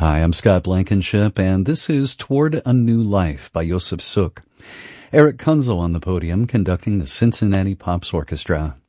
Hi, I'm Scott Blankenship, and this is Toward a New Life by Yosef Suk. Eric Kunzel on the podium conducting the Cincinnati Pops Orchestra.